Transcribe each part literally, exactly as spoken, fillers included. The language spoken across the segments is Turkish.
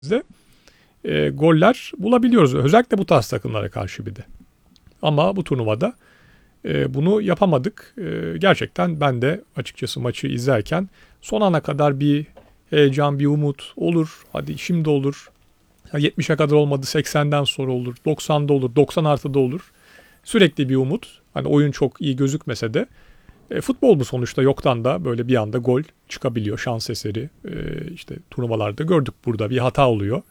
de e, goller bulabiliyoruz. Özellikle bu tarz takımlara karşı bir de. Ama bu turnuvada e, bunu yapamadık. E, gerçekten ben de açıkçası maçı izlerken son ana kadar bir heyecan, bir umut olur. Hadi şimdi olur. yetmişe kadar olmadı, seksenden sonra olur. doksanda olur, doksan artıda olur. Sürekli bir umut. Hani oyun çok iyi gözükmese de e, futbol bu sonuçta, yoktan da böyle bir anda gol çıkabiliyor. Şans eseri. E, işte turnuvalarda gördük, burada bir hata oluyor.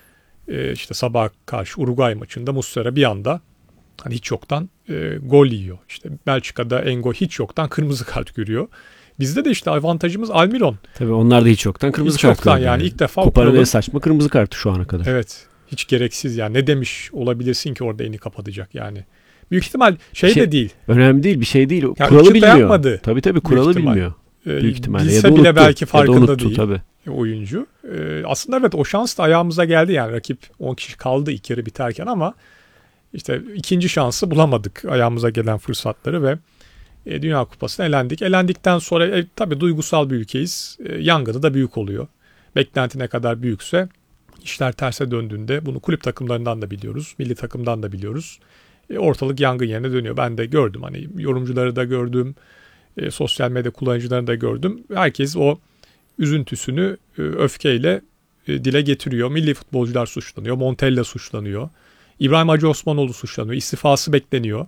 E, işte sabah karşı Uruguay maçında Muslera bir anda hani hiç yoktan e, gol yiyor. İşte Belçika'da Engo hiç yoktan kırmızı kart görüyor. Bizde de işte avantajımız Almiron. Tabii onlar da hiç yoktan kırmızı hiç kart yoktan gördü. yani ilk defa Kupanın kuralın... en saçma kırmızı kartı şu ana kadar. Evet. Hiç gereksiz yani. Ne demiş olabilirsin ki orada elini kapatacak yani. Büyük ihtimal şey, şey de değil. Önemli değil, bir şey değil. Ya kuralı bilmiyor. Yapmadı. Tabii tabii kuralı bilmiyor. Ee, Büyük ihtimalle. Bilse ya da bile unuttu, belki farkında ya da unuttu, değil tabii. oyuncu. Ee, aslında evet, o şans da ayağımıza geldi yani. Rakip on kişi kaldı ilk yarı biterken ama işte ikinci şansı bulamadık, ayağımıza gelen fırsatları ve e, Dünya Kupası'na elendik. Elendikten sonra e, tabii duygusal bir ülkeyiz. E, yangını da büyük oluyor. Beklenti ne kadar büyükse işler terse döndüğünde bunu kulüp takımlarından da biliyoruz. Milli takımdan da biliyoruz. E, ortalık yangın yerine dönüyor. Ben de gördüm, hani yorumcuları da gördüm. E, sosyal medya kullanıcılarını da gördüm. Herkes o üzüntüsünü e, öfkeyle e, dile getiriyor. Milli futbolcular suçlanıyor. Montella suçlanıyor. İbrahim Hacı Osmanoğlu suçlanıyor. İstifası bekleniyor.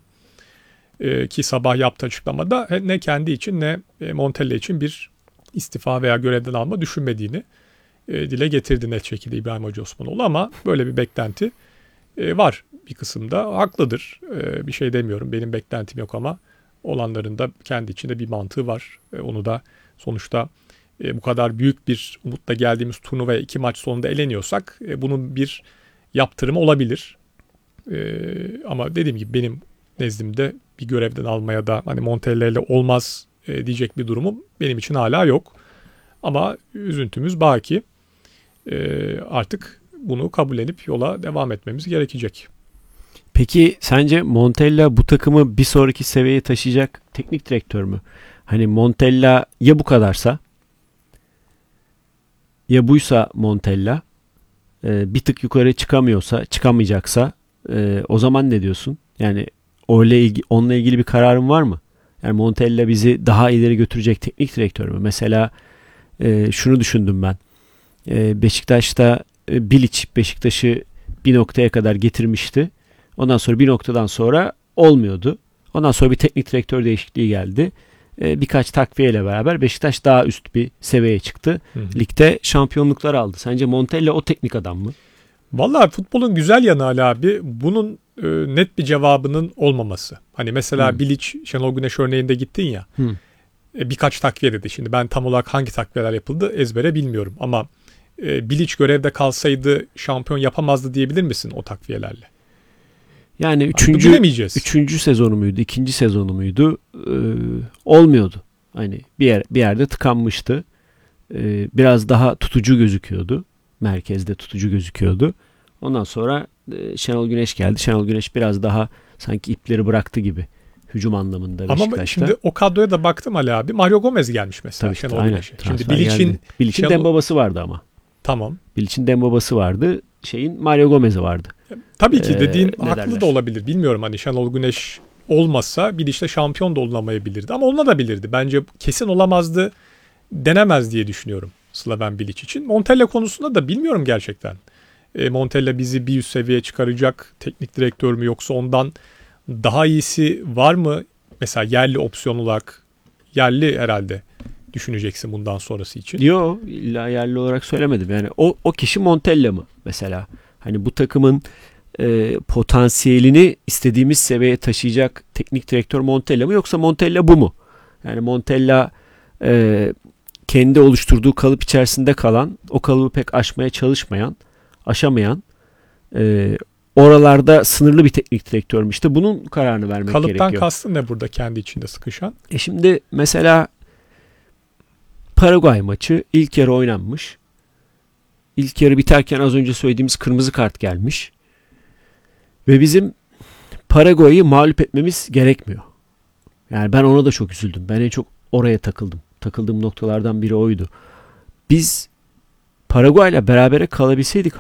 E, ki sabah yaptığı açıklamada ne kendi için ne e, Montella için bir istifa veya görevden alma düşünmediğini e, dile getirdi net şekilde İbrahim Hacı Osmanoğlu, ama böyle bir beklenti e, var bir kısımda. Haklıdır. E, bir şey demiyorum. Benim beklentim yok ama olanların da kendi içinde bir mantığı var. E, onu da sonuçta e, bu kadar büyük bir umutla geldiğimiz turnuvaya iki maç sonunda eleniyorsak e, bunun bir yaptırımı olabilir. E, ama dediğim gibi benim nezdimde bir görevden almaya da hani Montella ile olmaz e, diyecek bir durumum benim için hala yok. Ama üzüntümüz baki. E, artık bunu kabullenip yola devam etmemiz gerekecek. Peki sence Montella bu takımı bir sonraki seviyeye taşıyacak teknik direktör mü? Hani Montella ya bu kadarsa, ya buysa Montella e, bir tık yukarı çıkamıyorsa, çıkamayacaksa e, o zaman ne diyorsun? Yani öyle ilgi, onunla ilgili bir kararın var mı? Yani Montella bizi daha ileri götürecek teknik direktör mü? Mesela e, şunu düşündüm ben. E, Beşiktaş'ta e, Bilic Beşiktaş'ı bir noktaya kadar getirmişti. Ondan sonra bir noktadan sonra olmuyordu. Ondan sonra bir teknik direktör değişikliği geldi. E, birkaç takviyeyle beraber Beşiktaş daha üst bir seviyeye çıktı. Hı hı. Ligde şampiyonluklar aldı. Sence Montella o teknik adam mı? Vallahi futbolun güzel yanı Ali abi, bunun e, net bir cevabının olmaması. Hani mesela hmm. Bilic, Şenol Güneş örneğinde gittin ya. Hmm. E, birkaç takviye dedi. Şimdi ben tam olarak hangi takviyeler yapıldı ezbere bilmiyorum. Ama e, Bilic görevde kalsaydı şampiyon yapamazdı diyebilir misin o takviyelerle? Yani üçüncü, üçüncü sezonu muydu, ikinci sezonu muydu? Ee, olmuyordu. Hani bir yer, bir yerde tıkanmıştı. Ee, biraz daha tutucu gözüküyordu. Merkezde tutucu gözüküyordu. Ondan sonra e, Şenol Güneş geldi. Şenol Güneş biraz daha sanki ipleri bıraktı gibi. Hücum anlamında Beşiktaş'ta. Ama şimdi o kadroya da baktım Ali abi. Mario Gomez gelmiş mesela tabii Şenol aynen, Güneş'e. Şimdi Bilic'in Bilic'in Şenol... Dembaba'sı vardı ama. Tamam. Bilic'in Dembaba'sı vardı. Şeyin Mario Gomez'i vardı. Tabii ki dediğin ee, haklı derler? da olabilir. Bilmiyorum, hani Şenol Güneş olmasa Bilic'te şampiyon da olunamayabilirdi. Ama olunabilirdi. Bence kesin olamazdı denemez diye düşünüyorum Slaven Bilic için. Montella konusunda da bilmiyorum gerçekten. E, Montella bizi bir üst seviyeye çıkaracak teknik direktör mü, yoksa ondan daha iyisi var mı? Mesela yerli opsiyon olarak, yerli herhalde düşüneceksin bundan sonrası için. Yok, illa yerli olarak söylemedim. Yani o o kişi Montella mı mesela? Hani bu takımın e, potansiyelini istediğimiz seviyeye taşıyacak teknik direktör Montella mı, yoksa Montella bu mu? Yani Montella e, kendi oluşturduğu kalıp içerisinde kalan, o kalıbı pek aşmaya çalışmayan, aşamayan, e, oralarda sınırlı bir teknik direktör mü? İşte bunun kararını vermek Kalıptan gerekiyor. Kalıptan kastın ne burada kendi içinde sıkışan? E şimdi mesela Paraguay maçı ilk yarı oynanmış. İlk yarı biterken az önce söylediğimiz kırmızı kart gelmiş. Ve bizim Paraguay'ı mağlup etmemiz gerekmiyor. Yani ben ona da çok üzüldüm. Ben en çok oraya takıldım. Takıldığım noktalardan biri oydu. Biz Paraguay'la berabere kalabilseydik